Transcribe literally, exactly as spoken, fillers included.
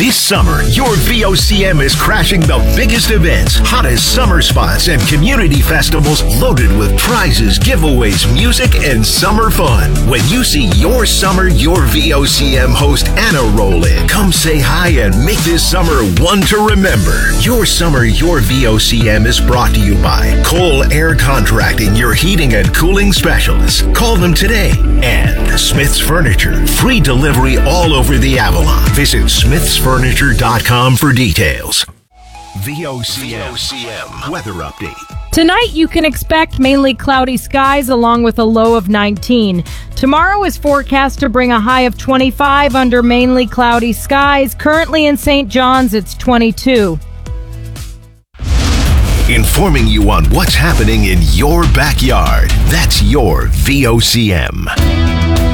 This summer, your V O C M is crashing the biggest events, hottest summer spots, and community festivals loaded with prizes, giveaways, music, and summer fun. When you see your summer, your V O C M host Anna roll in, come say hi and make this summer one to remember. Your summer, your V O C M is brought to you by Cole Air Contracting, your heating and cooling specialists. Call them today. And Smith's Furniture, free delivery all over the Avalon. Visit smiths furniture dot com for details. V O C M weather update. Tonight, you can expect mainly cloudy skies along with a low of nineteen. Tomorrow is forecast to bring a high of twenty-five under mainly cloudy skies. Currently in Saint John's, it's twenty-two. Informing you on what's happening in your backyard. That's your V O C M.